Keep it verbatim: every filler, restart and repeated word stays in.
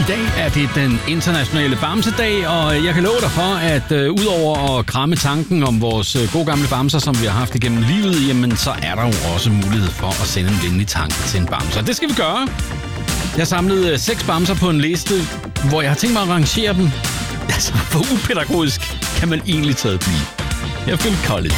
dag er det den internationale bamsedag, og jeg kan love dig for, at øh, udover at kramme tanken om vores øh, gode gamle bamser, som vi har haft igennem livet, jamen så er der jo også mulighed for at sende en venlig tanke til en bamser. Det skal vi gøre. Jeg har samlet øh, seks bamser på en liste, hvor jeg har tænkt mig at rangere dem. Altså, hvor upædagogisk kan man egentlig taget blive? Jeg er Phil Collins.